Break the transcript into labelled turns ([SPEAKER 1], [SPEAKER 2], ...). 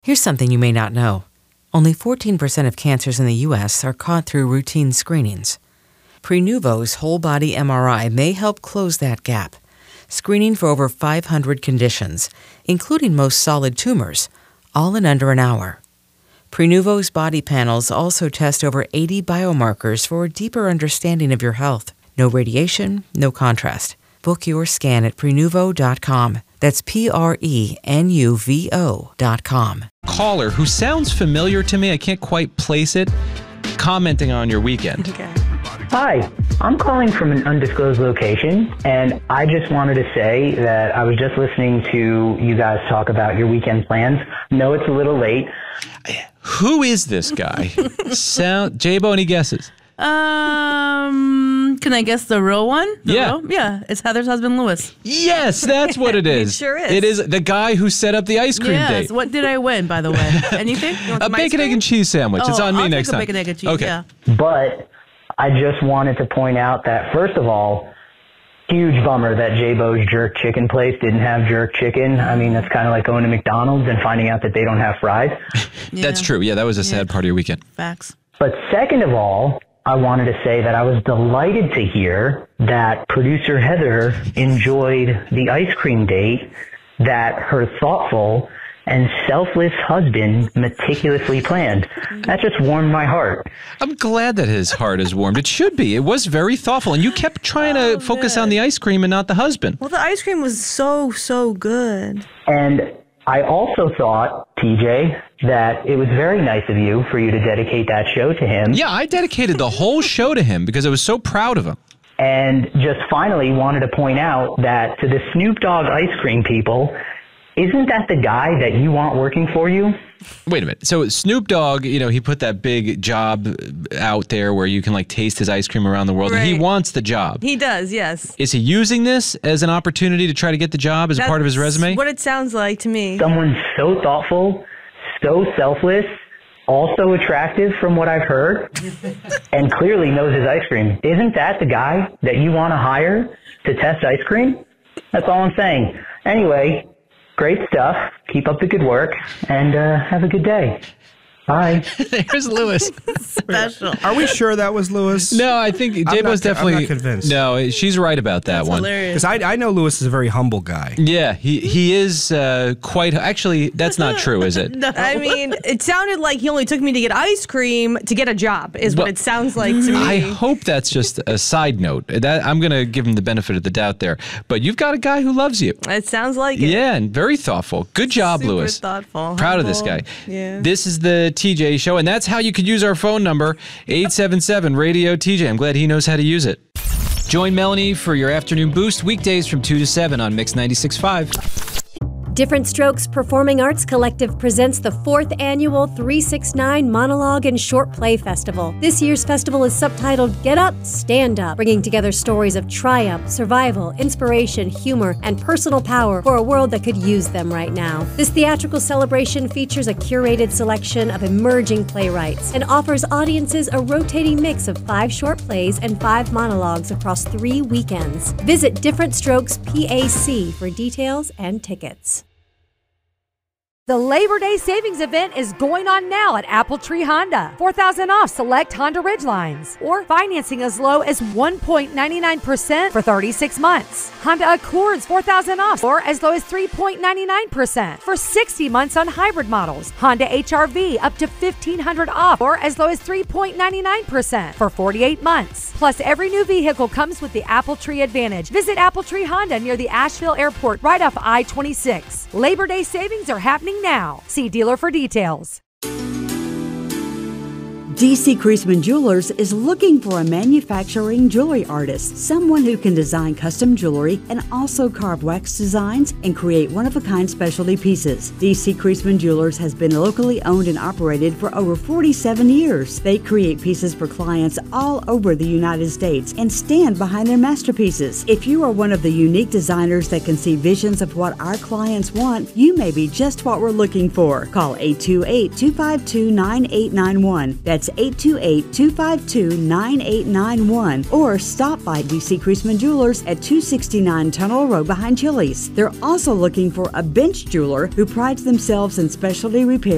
[SPEAKER 1] Here's something you may not know. Only 14% of cancers in the U.S. are caught through routine screenings. Prenuvo's whole-body MRI may help close that gap, screening for over 500 conditions, including most solid tumors, all in under an hour. Prenuvo's body panels also test over 80 biomarkers for a deeper understanding of your health. No radiation, no contrast. Book your scan at Prenuvo.com. That's Prenuvo.com.
[SPEAKER 2] Caller who sounds familiar to me, I can't quite place it, commenting on your weekend.
[SPEAKER 3] Okay.
[SPEAKER 4] Hi, I'm calling from an undisclosed location, and I just wanted to say that I was just listening to you guys talk about your weekend plans. No, it's a little late.
[SPEAKER 2] Who is this guy? J-Bo, any guesses?
[SPEAKER 3] Can I guess the real one? Yeah, it's Heather's husband, Louis.
[SPEAKER 2] Yes, that's what it is.
[SPEAKER 3] It sure is.
[SPEAKER 2] It is the guy who set up the ice cream date.
[SPEAKER 3] Yes, what did I win, by the way? Anything? You want
[SPEAKER 2] A
[SPEAKER 3] some ice
[SPEAKER 2] bacon, egg,
[SPEAKER 3] cream?
[SPEAKER 2] and cheese sandwich. It's on me
[SPEAKER 3] I'll
[SPEAKER 2] next
[SPEAKER 3] take
[SPEAKER 2] time.
[SPEAKER 3] a bacon, egg, and cheese,
[SPEAKER 2] Okay.
[SPEAKER 3] yeah.
[SPEAKER 4] But I just wanted to point out that, first of all, huge bummer that J-Bo's jerk chicken place didn't have jerk chicken. I mean, that's kind of like going to McDonald's and finding out that they don't have fries.
[SPEAKER 2] That's true. Yeah, that was a sad part of your weekend.
[SPEAKER 3] Facts.
[SPEAKER 4] But second of all, I wanted to say that I was delighted to hear that producer Heather enjoyed the ice cream date that her thoughtful and selfless husband meticulously planned. That just warmed my heart.
[SPEAKER 2] I'm glad that his heart is warmed. It should be. It was very thoughtful. And you kept trying to focus on the ice cream and not the husband.
[SPEAKER 3] Well, the ice cream was so good.
[SPEAKER 4] And I also thought, TJ, that it was very nice of you for you to dedicate that show to him.
[SPEAKER 2] Yeah, I dedicated the whole show to him because I was so proud of him.
[SPEAKER 4] And just finally wanted to point out that to the Snoop Dogg ice cream people, isn't that the guy that you want working for you?
[SPEAKER 2] Wait a minute. So Snoop Dogg, he put that big job out there where you can taste his ice cream around the world.
[SPEAKER 3] Right.
[SPEAKER 2] And he wants the job.
[SPEAKER 3] He does, yes.
[SPEAKER 2] Is he using this as an opportunity to try to get the job as a part of his resume?
[SPEAKER 3] What it sounds like to me.
[SPEAKER 4] Someone so thoughtful, so selfless, also attractive from what I've heard, and clearly knows his ice cream. Isn't that the guy that you want to hire to test ice cream? That's all I'm saying. Anyway, great stuff. Keep up the good work, and have a good day. Bye.
[SPEAKER 2] There's Louis.
[SPEAKER 3] Special.
[SPEAKER 5] Are we sure that was Louis?
[SPEAKER 2] No, I think J-Bo's definitely...
[SPEAKER 5] I'm not convinced.
[SPEAKER 2] No, she's right about that one.
[SPEAKER 3] Hilarious.
[SPEAKER 5] Because I know Louis is a very humble guy.
[SPEAKER 2] Yeah, he is quite... Actually, that's not true, is it?
[SPEAKER 3] No. I mean, it sounded like he only took me to get ice cream to get a job, is what it sounds like to me.
[SPEAKER 2] I hope that's just a side note. I'm going to give him the benefit of the doubt there. But you've got a guy who loves you.
[SPEAKER 3] It sounds like it.
[SPEAKER 2] Yeah, and very thoughtful. Good job,
[SPEAKER 3] Super
[SPEAKER 2] Louis.
[SPEAKER 3] thoughtful.
[SPEAKER 2] Proud of this
[SPEAKER 3] humble.
[SPEAKER 2] guy.
[SPEAKER 3] Yeah.
[SPEAKER 2] This is the TJ Show, and that's how you could use our phone number, 877-RADIO-TJ. I'm glad he knows how to use it. Join Melanie for your afternoon boost weekdays from 2 to 7 on Mix 96.5.
[SPEAKER 6] Different Strokes Performing Arts Collective presents the 4th annual 369 Monologue and Short Play Festival. This year's festival is subtitled Get Up, Stand Up, bringing together stories of triumph, survival, inspiration, humor, and personal power for a world that could use them right now. This theatrical celebration features a curated selection of emerging playwrights and offers audiences a rotating mix of 5 short plays and 5 monologues across 3 weekends. Visit Different Strokes PAC for details and tickets.
[SPEAKER 7] The Labor Day Savings Event is going on now at Apple Tree Honda. $4,000 off select Honda Ridgelines, or financing as low as 1.99% for 36 months. Honda Accords $4,000 off, or as low as 3.99% for 60 months on hybrid models. Honda HR-V up to $1,500 off, or as low as 3.99% for 48 months. Plus, every new vehicle comes with the Apple Tree Advantage. Visit Apple Tree Honda near the Asheville Airport right off I-26. Labor Day savings are happening now. See dealer for details.
[SPEAKER 8] DC Creasman Jewelers is looking for a manufacturing jewelry artist, someone who can design custom jewelry and also carve wax designs and create one-of-a-kind specialty pieces. DC Creasman Jewelers has been locally owned and operated for over 47 years. They create pieces for clients all over the United States and stand behind their masterpieces. If you are one of the unique designers that can see visions of what our clients want, you may be just what we're looking for. Call 828-252-9891. That's 828-252-9891, or stop by DC Creasman Jewelers at 269 Tunnel Road behind Chili's. They're also looking for a bench jeweler who prides themselves in specialty repair